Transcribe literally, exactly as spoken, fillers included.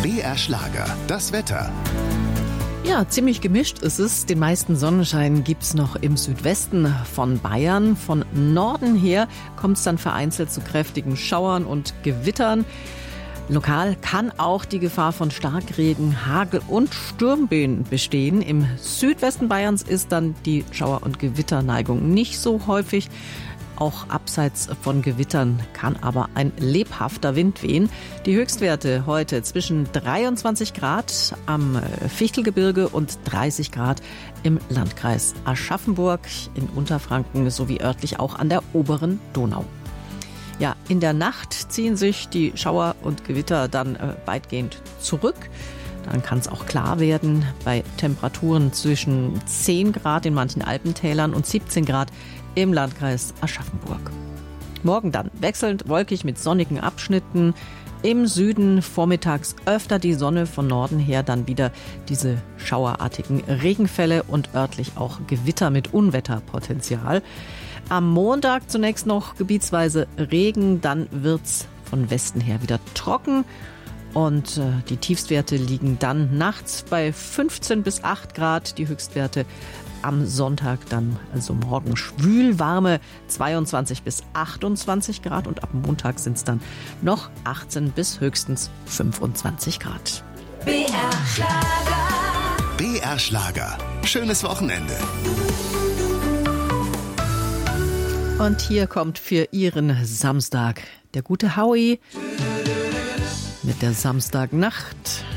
B R Schlager, das Wetter. Ja, ziemlich gemischt ist es. Den meisten Sonnenschein gibt's noch im Südwesten von Bayern. Von Norden her kommt es dann vereinzelt zu kräftigen Schauern und Gewittern. Lokal kann auch die Gefahr von Starkregen, Hagel und Sturmböen bestehen. Im Südwesten Bayerns ist dann die Schauer- und Gewitterneigung nicht so häufig. Auch abseits von Gewittern kann aber ein lebhafter Wind wehen. Die Höchstwerte heute zwischen dreiundzwanzig Grad am Fichtelgebirge und dreißig Grad im Landkreis Aschaffenburg in Unterfranken sowie örtlich auch an der oberen Donau. Ja, in der Nacht ziehen sich die Schauer und Gewitter dann äh, weitgehend zurück. Dann kann es auch klar werden bei Temperaturen zwischen zehn Grad in manchen Alpentälern und siebzehn Grad im Landkreis Aschaffenburg. Morgen dann wechselnd wolkig mit sonnigen Abschnitten. Im Süden vormittags öfter die Sonne, von Norden her dann wieder diese schauerartigen Regenfälle und örtlich auch Gewitter mit Unwetterpotenzial. Am Montag zunächst noch gebietsweise Regen, dann wird's von Westen her wieder trocken. Und äh, die Tiefstwerte liegen dann nachts bei fünfzehn bis acht Grad, die Höchstwerte am Sonntag dann, also morgen schwülwarme zweiundzwanzig bis achtundzwanzig Grad und ab Montag sind es dann noch achtzehn bis höchstens fünfundzwanzig Grad. B R Schlager. B R Schlager. Schönes Wochenende. Und hier kommt für Ihren Samstag der gute Howie mit der Samstagnacht.